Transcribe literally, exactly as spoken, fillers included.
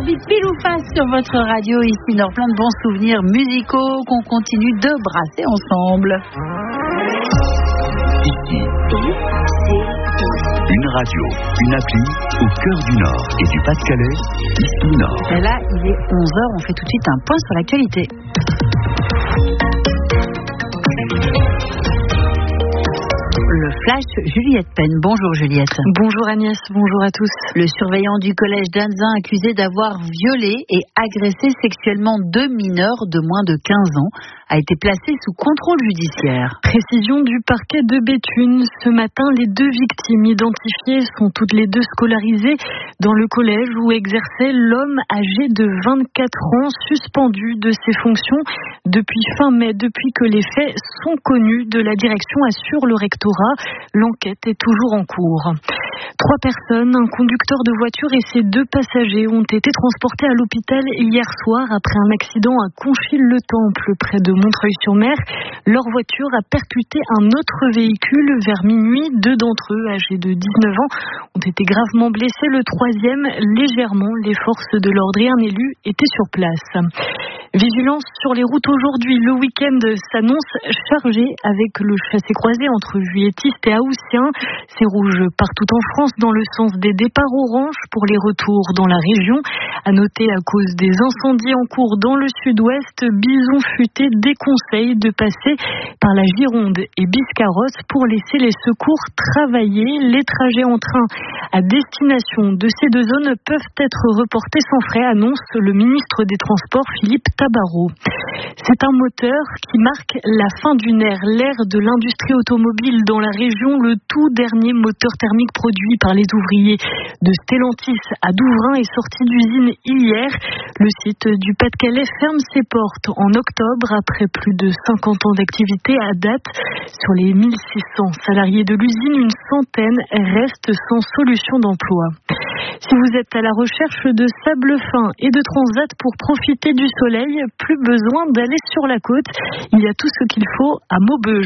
Heartbeat pile ou face sur votre radio, ici dans plein de bons souvenirs musicaux qu'on continue de brasser ensemble. Ici, une radio, une appli au cœur du Nord et du Pas-de-Calais, ici Nord. Et là, il est onze heures, on fait tout de suite un point sur l'actualité. Le flash, Juliette Penn. Bonjour Juliette. Bonjour Agnès, bonjour à tous. Le surveillant du collège d'Anzin accusé d'avoir violé et agressé sexuellement deux mineurs de moins de quinze ans a été placé sous contrôle judiciaire. Précision du parquet de Béthune. Ce matin, les deux victimes identifiées sont toutes les deux scolarisées dans le collège où exerçait l'homme âgé de vingt-quatre ans, suspendu de ses fonctions depuis fin mai, depuis que les faits sont connus de la direction, assure le rectorat. L'enquête est toujours en cours. Trois personnes, un conducteur de voiture et ses deux passagers ont été transportés à l'hôpital hier soir après un accident à Conchil-le-Temple, près de Montreuil-sur-Mer. Leur voiture a percuté un autre véhicule vers minuit. Deux d'entre eux, âgés de dix-neuf ans, ont été gravement blessés. Le troisième, légèrement. Les forces de l'ordre et un élu étaient sur place. Vigilance sur les routes aujourd'hui. Le week-end s'annonce chargé avec le chassé-croisé entre Juilletistes et Haussien. C'est rouge partout en France dans le sens des départs orange pour les retours dans la région. À noter, à cause des incendies en cours dans le sud-ouest, Bison Futé déconseille de passer par la Gironde et Biscarrosse pour laisser les secours travailler. Les trajets en train à destination de ces deux zones peuvent être reportés sans frais, annonce le ministre des Transports Philippe Tabarot. C'est un moteur qui marque la fin d'une ère, l'ère de l'industrie automobile dans la région. Le tout dernier moteur thermique produit par les ouvriers de Stellantis à Douvrin est sorti d'usine hier. Le site du Pas-de-Calais ferme ses portes en octobre après plus de cinquante ans d'activité à date. Sur les mille six cents salariés de l'usine, une centaine restent sans solution d'emploi. Si vous êtes à la recherche de sable fin et de transat pour profiter du soleil, plus besoin d'aller sur la côte. Il y a tout ce qu'il faut à Maubeuge.